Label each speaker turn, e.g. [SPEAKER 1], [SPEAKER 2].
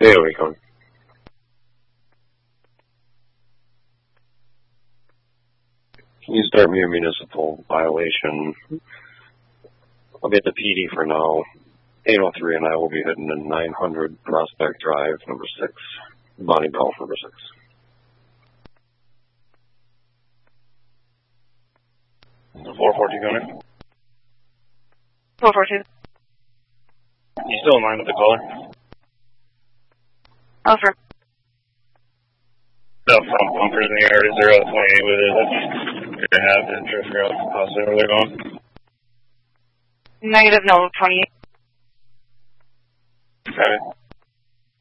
[SPEAKER 1] There we go. Can you start me your municipal violation? I'll be at the PD for now. 803 and I will be heading to 900 Prospect Drive, number 6. Bonnie Bell, number 6. The 442 gunner.
[SPEAKER 2] 442.
[SPEAKER 1] You still in line with the caller?
[SPEAKER 2] Over.
[SPEAKER 1] The front bumpers in the yard, is there a 28 with it? You're going to have to figure out possibly where they're going?
[SPEAKER 2] Negative, no, 28.